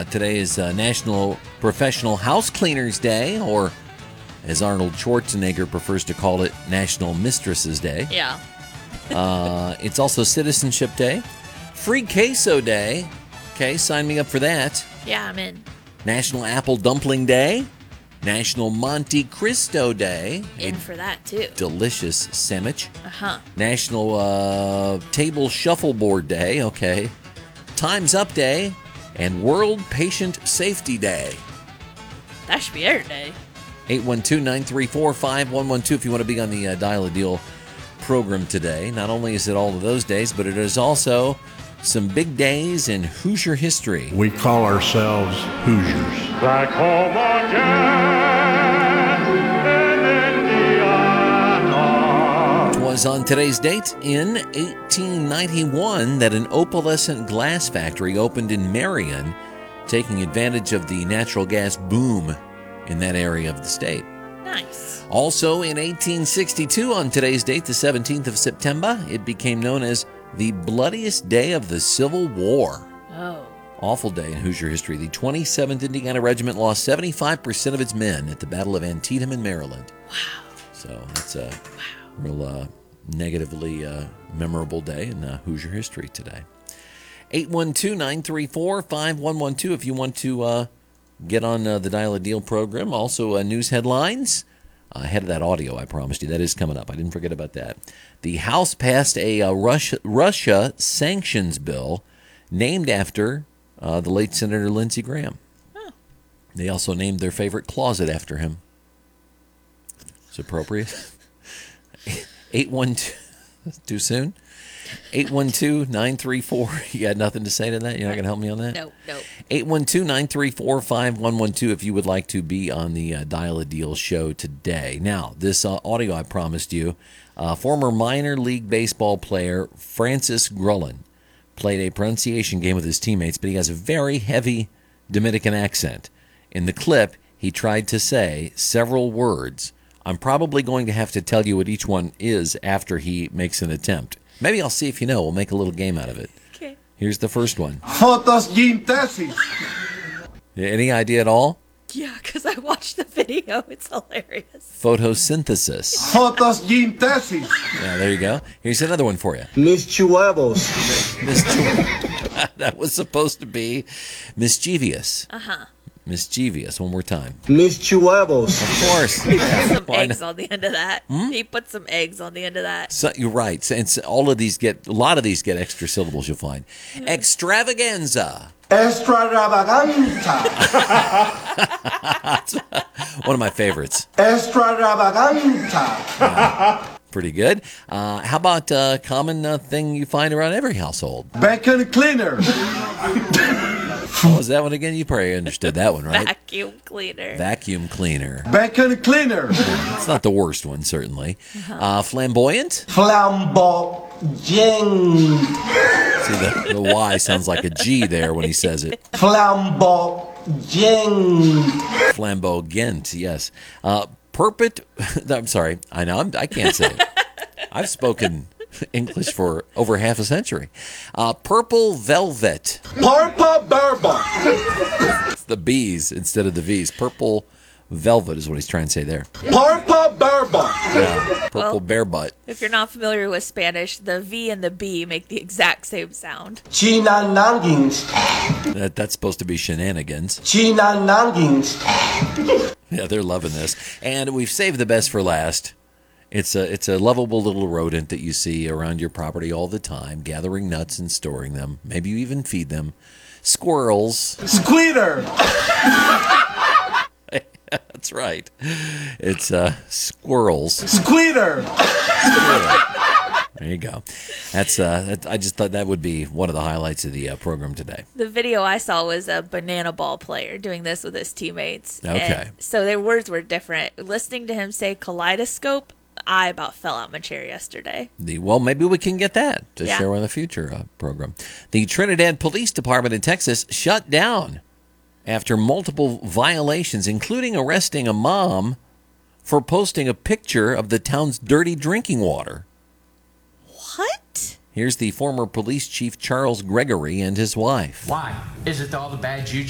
Today is National Professional House Cleaners Day, or as Arnold Schwarzenegger prefers to call it, National Mistresses Day. Yeah. It's also Citizenship Day. Free Queso Day. Okay, sign me up for that. Yeah, I'm in. National Apple Dumpling Day. National Monte Cristo Day. In for that, too. Delicious sandwich. Uh-huh. National Table Shuffleboard Day. Okay. Time's Up Day. And World Patient Safety Day. That should be every day. 812-934-5112 if you want to be on the Dial a Deal program today. Not only is it all of those days, but it is also some big days in Hoosier history. We call ourselves Hoosiers. Back home again in Indiana. It was on today's date in 1891 that an opalescent glass factory opened in Marion, taking advantage of the natural gas boom in that area of the state. Nice. Also in 1862, on today's date, the 17th of September, it became known as the bloodiest day of the Civil War. Oh. Awful day in Hoosier history. The 27th Indiana Regiment lost 75% of its men at the Battle of Antietam in Maryland. Wow. So that's a real negatively memorable day in Hoosier history today. 812-934-5112 if you want to get on the Dial a Deal program. Also, news headlines. Ahead of that audio, I promised you. That is coming up. I didn't forget about that. The House passed a Russia sanctions bill named after the late Senator Lindsey Graham. Oh. They also named their favorite closet after him. It's appropriate. 812. Too soon? 812-934. You got nothing to say to that? You're not going to help me on that? No. 812-934-5112 if you would like to be on the Dial a Deal show today. Now, this audio I promised you, former minor league baseball player Francis Grullen played a pronunciation game with his teammates, but he has a very heavy Dominican accent. In the clip, he tried to say several words. I'm probably going to have to tell you what each one is after he makes an attempt. Maybe I'll see if you know. We'll make a little game out of it. Okay. Here's the first one. Photosynthesis. Any idea at all? Yeah, because I watched the video. It's hilarious. Photosynthesis. Photosynthesis. Yeah, there you go. Here's another one for you. Mis huevos. That was supposed to be mischievous. Uh-huh. Mischievous. One more time. Mis huevos. Of course. Some Why eggs not? on the end of that. He put some eggs on the end of that. So, you're right. And so a lot of these get extra syllables, you'll find. Extravaganza. Extravaganza. One of my favorites. Extravaganza. Pretty good. How about a common thing you find around every household? Vacuum cleaner. What was that one again? You probably understood that one, right? Vacuum cleaner. Vacuum cleaner. Vacuum cleaner. It's not the worst one, certainly. Flamboyant. Flamboyant. See, the Y sounds like a G there when he says it. Flamboyant. Flamboyant, yes. I'm sorry. I know. I can't say it. I've spoken English for over half a century. Purple velvet. Purple Berba. It's the B's instead of the V's. Purple velvet is what he's trying to say there. Purple Berba. Yeah, purple Well, bear butt. If you're not familiar with Spanish, the V and the B make the exact same sound. Chinanangins. That's supposed to be shenanigans. Chinanangins. Yeah, they're loving this. And we've saved the best for last. It's a lovable little rodent that you see around your property all the time, gathering nuts and storing them. Maybe you even feed them. Squirrels. Squeater. That's right. It's squirrels. Squeater. There you go. That's I just thought that would be one of the highlights of the program today. The video I saw was a banana ball player doing this with his teammates. Okay. And so their words were different. Listening to him say kaleidoscope, I about fell out my chair yesterday. Well, maybe we can get that to Yeah. share on the future program. The Trinidad Police Department in Texas shut down after multiple violations, including arresting a mom for posting a picture of the town's dirty drinking water. What? Here's the former police chief Charles Gregory and his wife. Why? Is it all the bad juju